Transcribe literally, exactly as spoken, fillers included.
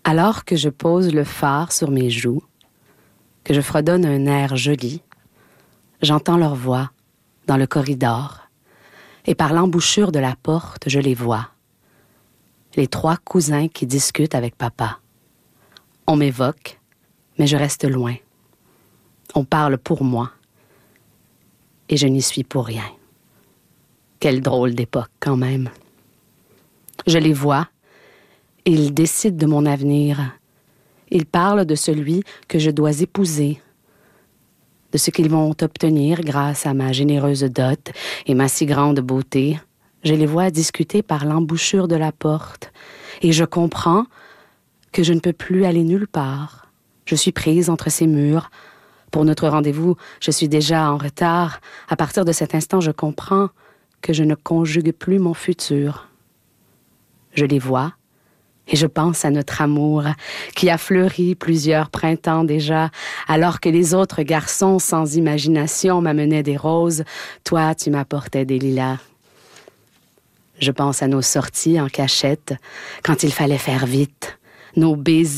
Alors que je pose le fard sur mes joues, que je fredonne un air joli, j'entends leur voix dans le corridor, et par l'embouchure de la porte, je les vois. Les trois cousins qui discutent avec papa. On m'évoque, mais je reste loin. On parle pour moi, et je n'y suis pour rien. Quelle drôle d'époque, quand même. Je les vois, et ils décident de mon avenir. Ils parlent de celui que je dois épouser, de ce qu'ils vont obtenir grâce à ma généreuse dot et ma si grande beauté. Je les vois discuter par l'embouchure de la porte, et je comprends que je ne peux plus aller nulle part. Je suis prise entre ces murs. Pour notre rendez-vous, je suis déjà en retard. À partir de cet instant, je comprends que je ne conjugue plus mon futur. Je les vois, et je pense à notre amour qui a fleuri plusieurs printemps déjà, alors que les autres garçons sans imagination m'amenaient des roses, toi tu m'apportais des lilas. Je pense à nos sorties en cachette, quand il fallait faire vite, nos baisers